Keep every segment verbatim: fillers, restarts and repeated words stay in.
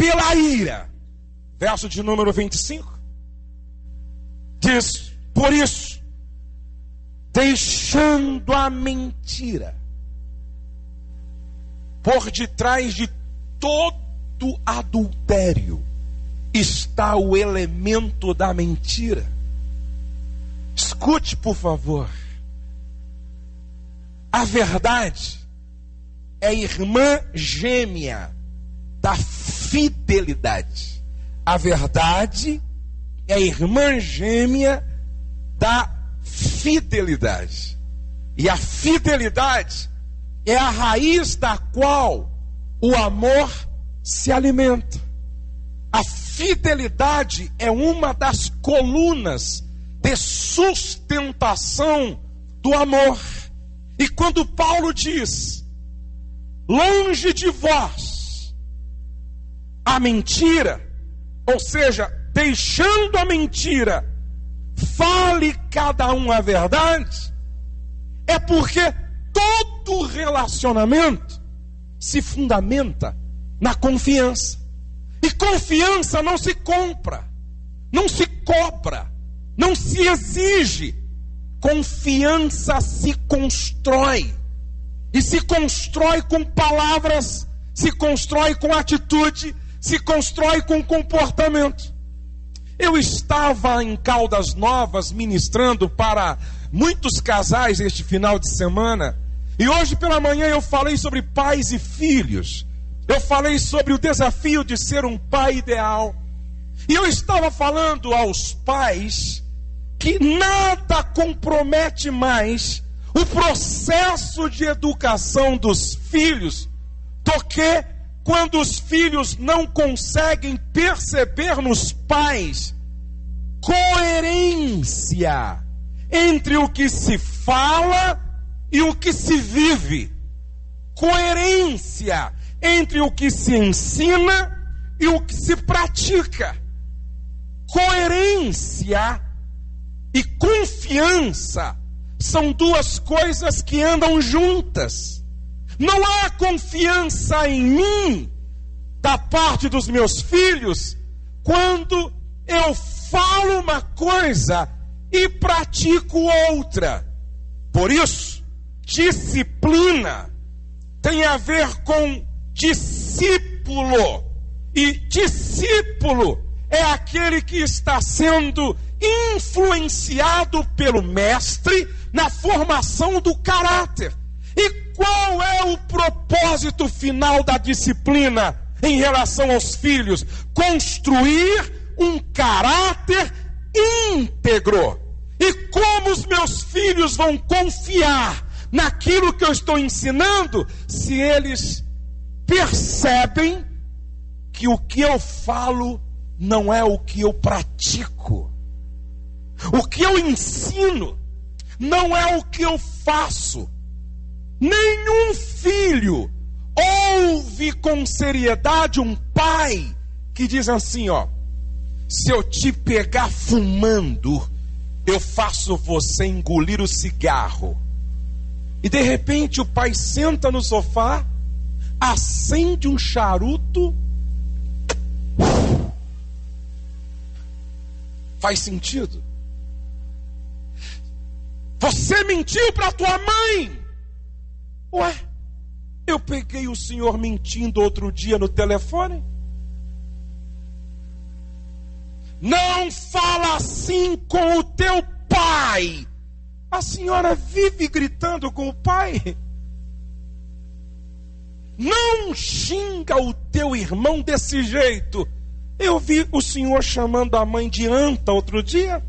pela ira. Verso de número vinte e cinco. Diz: por isso, deixando a mentira, por detrás de todo adultério está o elemento da mentira. Escute, por favor. A verdade é irmã gêmea da fidelidade. A verdade é irmã gêmea da fidelidade. E a fidelidade é a raiz da qual o amor se alimenta. A fidelidade é uma das colunas de sustentação do amor. E quando Paulo diz: longe de vós a mentira, ou seja, deixando a mentira, fale cada um a verdade, é porque todo relacionamento se fundamenta na confiança. E confiança não se compra, não se cobra, não se exige. Confiança se constrói. E se constrói com palavras, se constrói com atitude, se constrói com comportamento. Eu estava em Caldas Novas ministrando para muitos casais este final de semana. E hoje pela manhã eu falei sobre pais e filhos. Eu falei sobre o desafio de ser um pai ideal. E eu estava falando aos pais que nada compromete mais o processo de educação dos filhos do que quando os filhos não conseguem perceber nos pais coerência entre o que se fala e o que se vive. Coerência entre o que se ensina e o que se pratica. Coerência e confiança são duas coisas que andam juntas. Não há confiança em mim, da parte dos meus filhos, quando eu falo uma coisa e pratico outra. Por isso, disciplina tem a ver com discípulo. E discípulo é aquele que está sendo influenciado pelo mestre na formação do caráter. E qual é o propósito final da disciplina em relação aos filhos? Construir um caráter íntegro. E como os meus filhos vão confiar naquilo que eu estou ensinando, se eles percebem que o que eu falo não é o que eu pratico? O que eu ensino não é o que eu faço. Nenhum filho ouve com seriedade um pai que diz assim, ó: se eu te pegar fumando, eu faço você engolir o cigarro. E de repente o pai senta no sofá, acende um charuto. Faz sentido? Você mentiu para tua mãe. Ué, eu peguei o senhor mentindo outro dia no telefone. Não fala assim com o teu pai. A senhora vive gritando com o pai. Não xinga o teu irmão desse jeito. Eu vi o senhor chamando a mãe de anta outro dia.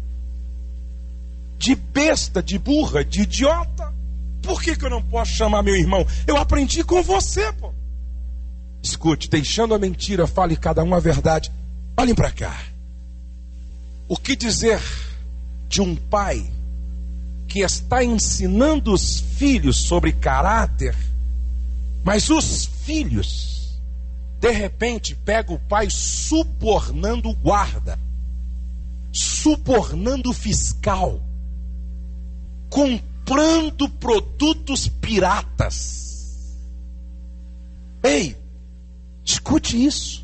De besta, de burra, de idiota. Por que que eu não posso chamar meu irmão? Eu aprendi com você, pô. Escute, deixando a mentira, fale cada um a verdade. Olhem para cá. O que dizer de um pai que está ensinando os filhos sobre caráter, mas os filhos, de repente, pegam o pai subornando o guarda, subornando o fiscal, comprando produtos piratas. Ei, escute isso.